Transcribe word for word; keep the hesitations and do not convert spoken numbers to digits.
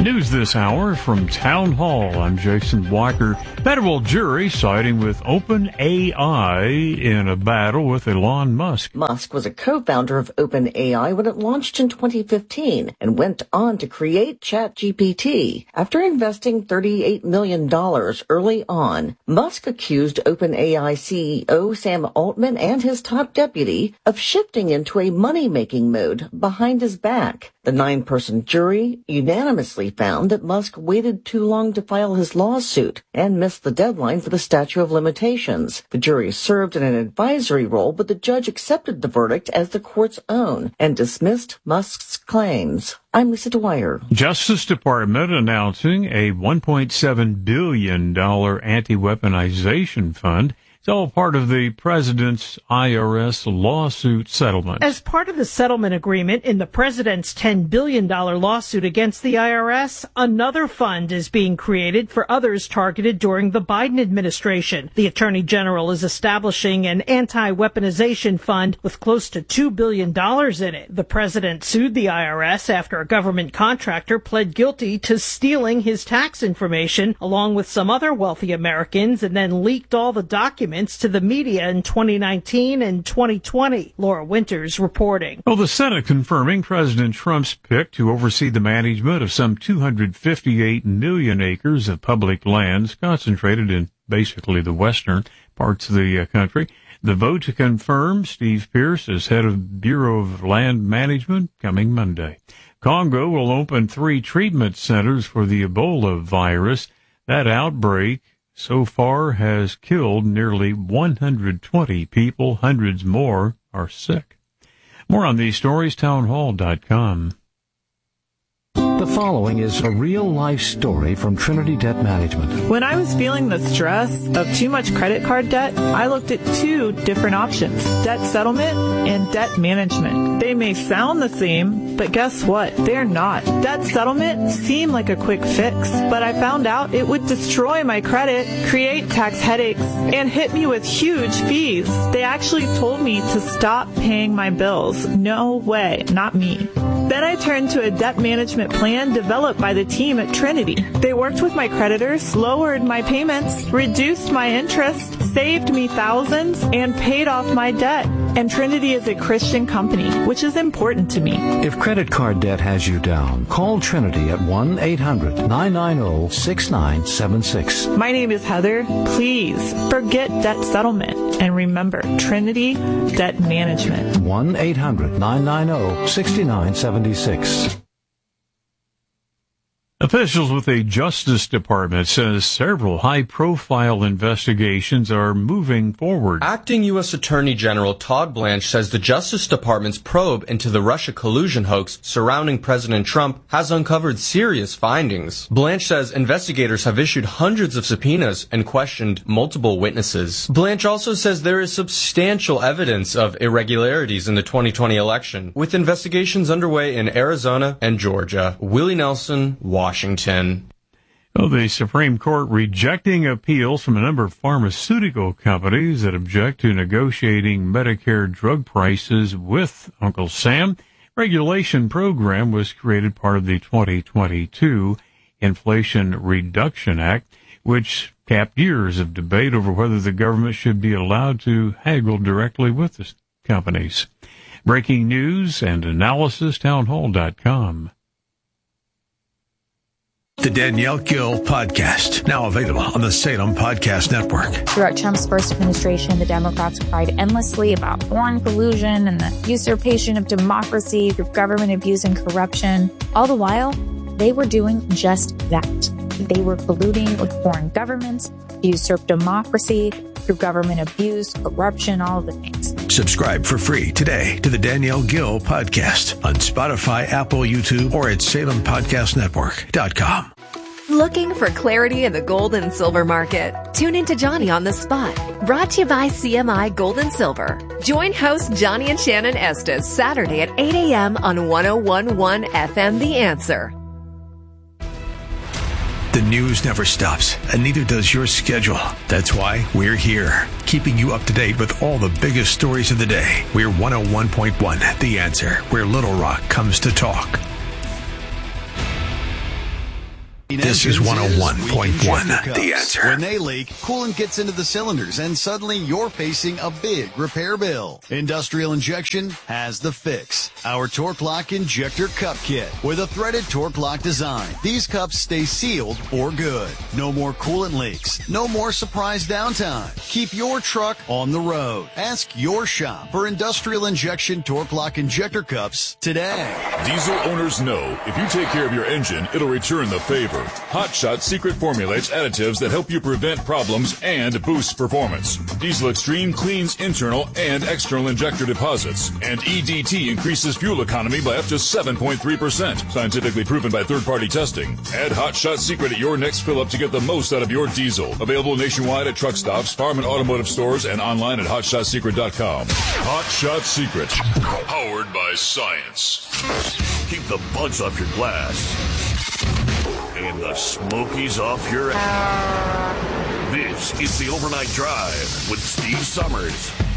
News this hour from Town Hall. I'm Jason Walker. Federal jury siding with OpenAI in a battle with Elon Musk. Musk was a co-founder of OpenAI when it launched in twenty fifteen and went on to create ChatGPT. After investing thirty-eight million dollars early on, Musk accused OpenAI C E O Sam Altman and his top deputy of shifting into a money-making mode behind his back. The nine-person jury unanimously found that Musk waited too long to file his lawsuit and missed the deadline for the statute of limitations. The jury served in an advisory role, but the judge accepted the verdict as the court's own and dismissed Musk's claims. I'm Lisa Dwyer. Justice Department announcing a one point seven billion dollars anti-weaponization fund. It's all part of the president's I R S lawsuit settlement. As part of the settlement agreement in the president's ten billion dollars lawsuit against the I R S, another fund is being created for others targeted during the Biden administration. The Attorney General is establishing an anti-weaponization fund with close to two billion dollars in it. The president sued the I R S after a government contractor pled guilty to stealing his tax information along with some other wealthy Americans and then leaked all the documents to the media in twenty nineteen and twenty twenty. Laura Winters reporting. Well, the Senate confirming President Trump's pick to oversee the management of some two hundred fifty-eight million acres of public lands concentrated in basically the western parts of the uh, country. The vote to confirm Steve Pierce as head of Bureau of Land Management coming Monday. Congo will open three treatment centers for the Ebola virus. That outbreak so far has killed nearly one hundred twenty people. Hundreds more are sick. More on these stories, townhall dot com. The following is a real-life story from Trinity Debt Management. When I was feeling the stress of too much credit card debt, I looked at two different options, debt settlement and debt management. They may sound the same, but guess what? They're not. Debt settlement seemed like a quick fix, but I found out it would destroy my credit, create tax headaches, and hit me with huge fees. They actually told me to stop paying my bills. No way, not me. Then I turned to a debt management plan developed by the team at Trinity. They worked with my creditors, lowered my payments, reduced my interest, saved me thousands, and paid off my debt. And Trinity is a Christian company, which is important to me. If credit card debt has you down, call Trinity at one eight hundred nine nine zero six nine seven six. My name is Heather. Please forget debt settlement and remember Trinity Debt Management. one eight hundred nine nine zero six nine seven six. Officials with the Justice Department says several high-profile investigations are moving forward. Acting U S Attorney General Todd Blanche says the Justice Department's probe into the Russia collusion hoax surrounding President Trump has uncovered serious findings. Blanche says investigators have issued hundreds of subpoenas and questioned multiple witnesses. Blanche also says there is substantial evidence of irregularities in the twenty twenty election, with investigations underway in Arizona and Georgia. Willie Nelson, Washington. Washington. Well, the Supreme Court rejecting appeals from a number of pharmaceutical companies that object to negotiating Medicare drug prices with Uncle Sam. Regulation program was created part of the twenty twenty-two Inflation Reduction Act, which capped years of debate over whether the government should be allowed to haggle directly with the companies. Breaking news and analysis, townhall dot com. The Danielle Gill Podcast, now available on the Salem Podcast Network. Throughout Trump's first administration, the Democrats cried endlessly about foreign collusion and the usurpation of democracy through government abuse and corruption. All the while, they were doing just that. They were colluding with foreign governments, usurp democracy through government abuse, corruption, all of the things. Subscribe for free today to the Danielle Gill Podcast on Spotify, Apple, YouTube, or at salem podcast network dot com. Looking for clarity in the gold and silver market? Tune into Johnny on the Spot, brought to you by C M I Gold and Silver. Join hosts Johnny and Shannon Estes Saturday at eight a.m. on one oh one point one F M The Answer. The news never stops, and neither does your schedule. That's why we're here, keeping you up to date with all the biggest stories of the day. We're one oh one point one The Answer, where Little Rock comes to talk. This is one oh one point one, The Answer. When they leak, coolant gets into the cylinders and suddenly you're facing a big repair bill. Industrial Injection has the fix. Our Torque Lock Injector Cup Kit with a threaded Torque Lock design. These cups stay sealed for good. No more coolant leaks. No more surprise downtime. Keep your truck on the road. Ask your shop for Industrial Injection Torque Lock Injector Cups today. Diesel owners know if you take care of your engine, it'll return the favor. Hot Shot Secret formulates additives that help you prevent problems and boost performance. Diesel Extreme cleans internal and external injector deposits, and E D T increases fuel economy by up to seven point three percent, scientifically proven by third-party testing. Add Hot Shot Secret at your next fill-up to get the most out of your diesel. Available nationwide at truck stops, farm and automotive stores, and online at hot shot secret dot com. Hot Shot Secret, powered by science. Keep the bugs off your glass and the smokies off your ass. This is the Overnight Drive with Steve Summers.